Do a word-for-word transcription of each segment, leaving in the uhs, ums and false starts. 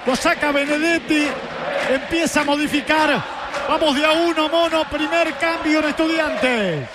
Lo saca Benedetti. Empieza a modificar. Vamos de a uno, Mono. Primer cambio en Estudiantes.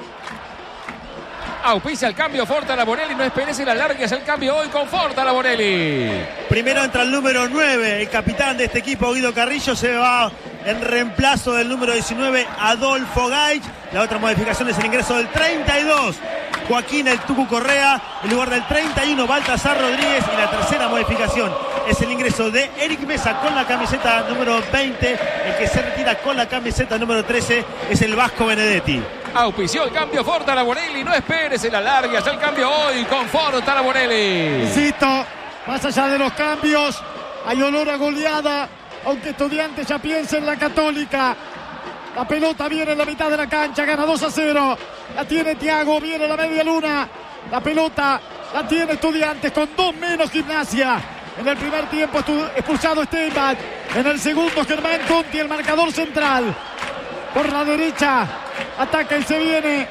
Auspicia el cambio Forta Laborelli. No esperes y la largues el cambio hoy con Forta Laborelli. Primero entra el número nueve, el capitán de este equipo, Guido Carrillo, se va en reemplazo del número diecinueve, Adolfo Gaich. La otra modificación es el ingreso del treinta y dos, Joaquín El Tucu Correa, en lugar del treinta y uno, Baltasar Rodríguez. Y la tercera modificación es el ingreso de Eric Mesa con la camiseta número veinte. El que se retira con la camiseta número trece es el Vasco Benedetti. Auspició el cambio Forta Laborelli. No esperes en la larga. Hasta el cambio hoy con Forta Laborelli. Insisto, más allá de los cambios, hay olor a goleada. Aunque Estudiantes ya piensa en la Católica. La pelota viene en la mitad de la cancha. Gana dos a cero. La tiene Thiago. Viene la media luna. La pelota la tiene Estudiantes con dos menos Gimnasia. En el primer tiempo expulsado Steinbach. En el segundo Germán Conti, el marcador central. Por la derecha ataca y se viene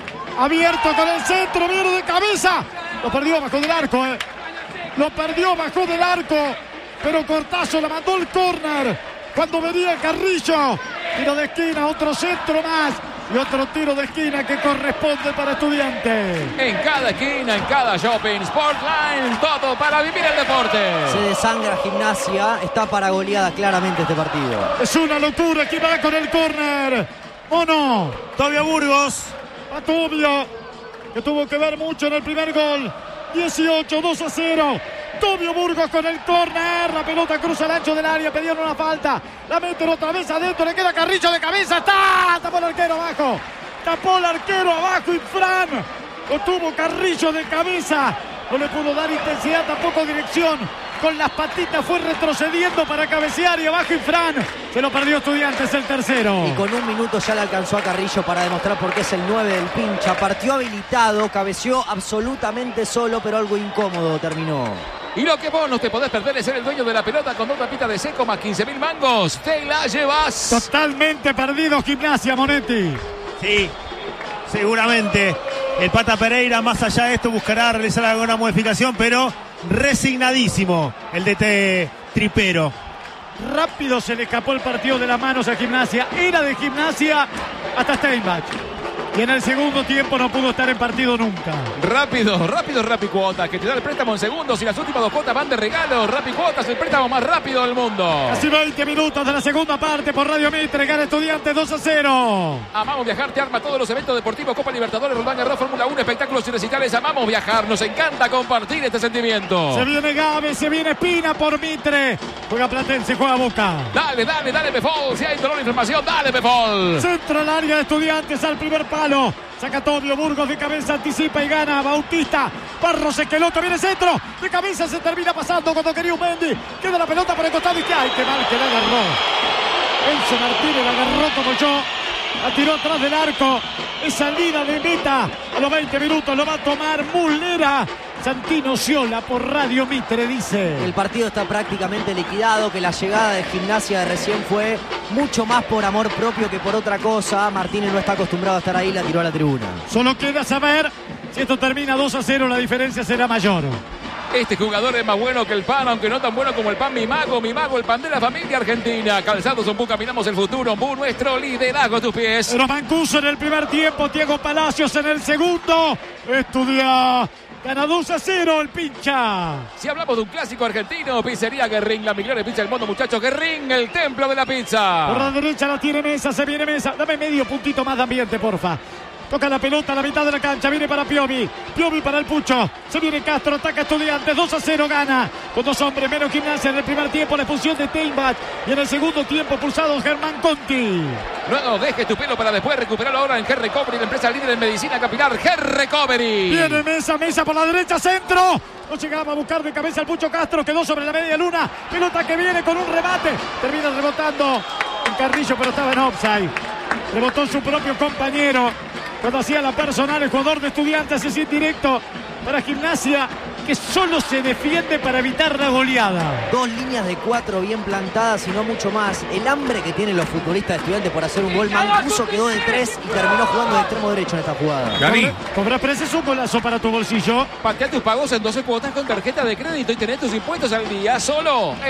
abierto con el centro, viene de cabeza, lo perdió bajo del arco, eh. lo perdió bajo del arco, pero Cortazo la mandó el córner cuando venía Carrillo. Tiro de esquina, otro centro más y otro tiro de esquina que corresponde para Estudiantes. En cada esquina, en cada shopping, Sportline, todo para vivir el deporte. Se desangra Gimnasia, está para goleada claramente este partido. Es una locura que va con el córner. Mono. Tobio Burgos. A Tobio, que tuvo que ver mucho en el primer gol. dieciocho, dos a cero. Tobio Burgos con el córner. La pelota cruza el ancho del área. Pedieron una falta. La meten otra vez adentro. Le queda Carrillo de cabeza. ¡Está! Tapó el arquero abajo. Tapó el arquero abajo. Y Fran lo tuvo Carrillo de cabeza. No le pudo dar intensidad, tampoco dirección. Con las patitas fue retrocediendo para cabecear y abajo Infran. Se lo perdió Estudiantes el tercero. Y con un minuto ya le alcanzó a Carrillo para demostrar por qué es el nueve del Pincha. Partió habilitado, cabeció absolutamente solo, pero algo incómodo terminó. Y lo que vos no te podés perder es ser el dueño de la pelota con dos tapitas de seco más quince mil mangos. Te la llevas. Totalmente perdido Gimnasia, Monetti. Sí, seguramente. El Pata Pereira, más allá de esto, buscará realizar alguna modificación, pero resignadísimo el D T Tripero. Rápido se le escapó el partido de las manos a Gimnasia. Era de Gimnasia hasta Steinbach. Y en el segundo tiempo no pudo estar en partido nunca. Rápido, rápido Rapicuotas, que te da el préstamo en segundos y las últimas dos cuotas van de regalo. Rapicuotas, el préstamo más rápido del mundo. Casi veinte minutos de la segunda parte por Radio Mitre. Gana Estudiantes dos a cero. Amamos Viajar, te arma todos los eventos deportivos, Copa Libertadores, Roland Garros, Fórmula uno, espectáculos y recitales. Amamos viajar, nos encanta compartir este sentimiento. Se viene Gávez, se viene Espina por Mitre. Juega Platense, juega Boca. Dale, dale, dale, Befol. Si hay dolor de información, dale, Befol. Centro al área de Estudiantes al primer palo. Saca Tobio Burgos de cabeza, anticipa y gana Bautista. Barros Esqueloto, viene centro. De cabeza se termina pasando cuando quería un Mendy. Queda la pelota por el costado y que ay, qué mal que la agarró. Enzo Martínez la agarró como yo. La tiró atrás del arco. Es salida de meta. A los veinte minutos lo va a tomar Muslera. Santino Ciola por Radio Mitre dice: el partido está prácticamente liquidado, que la llegada de Gimnasia de recién fue mucho más por amor propio que por otra cosa. Martínez no está acostumbrado a estar ahí, la tiró a la tribuna. Solo queda saber si esto termina dos a cero, la diferencia será mayor. Este jugador es más bueno que el pan, aunque no tan bueno como el pan Mi Mago. Mi Mago, el pan de la familia argentina. Calzados Ombú, caminamos el futuro. Ombú, nuestro liderazgo a tus pies. Pero Mancuso en el primer tiempo, Thiago Palacios en el segundo. Estudia. Gana dos a cero el Pincha. Si hablamos de un clásico argentino, Pizzería Guerrín, la mejor pizza del mundo, muchachos. Guerrín, el templo de la pizza. Por la derecha la tiene Mesa, se viene Mesa. Dame medio puntito más de ambiente, porfa. Toca la pelota a la mitad de la cancha, viene para Piovi. Piovi para el Pucho. Se viene Castro, ataca Estudiantes, dos a cero gana. Con dos hombres, menos Gimnasia en el primer tiempo, la expulsión de Steinbach. Y en el segundo tiempo, pulsado Germán Conti. No dejes tu pelo para después recuperarlo ahora en Hair Recovery, la empresa líder en medicina capilar, Hair Recovery. Viene Mesa, Mesa por la derecha, centro. No llegaba a buscar de cabeza el Pucho Castro, quedó sobre la media luna. Pelota que viene con un remate. Termina rebotando en Carrillo, pero estaba en offside. Rebotó su propio compañero. Cuando hacía la personal, el jugador de Estudiantes es indirecto para Gimnasia, que solo se defiende para evitar la goleada. Dos líneas de cuatro bien plantadas y no mucho más. El hambre que tienen los futbolistas de Estudiantes por hacer un gol. Mancuso quedó de tres y terminó jugando de extremo derecho en esta jugada. Gaby, ¿Cobras preces un golazo para tu bolsillo? patea tus pagos en doce cuotas con tarjeta de crédito y tenés tus impuestos al día solo